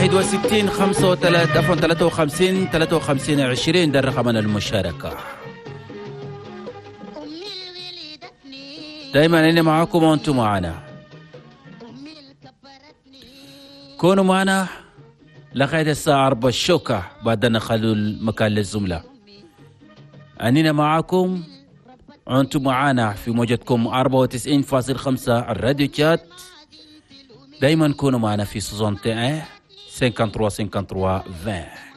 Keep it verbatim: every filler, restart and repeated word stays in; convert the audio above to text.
واحد وستين خمسة وثلاثين عفوا ثلاثة وخمسين ثلاثة وخمسين عشرين ده رقمنا المشاركة. دايما أنا معكم وأنتم معنا. كونوا معنا لغاية الساعة أربعة الشوكة بعد أن نخلوا المكان للزملاء. أننا معكم وأنتم معنا في موجتكم أربعة وتسعين فاصلة خمسة الراديو تشات. دايما كونوا معنا في سيزون واحد خمسة وثلاثين خمسة وثلاثين عشرين.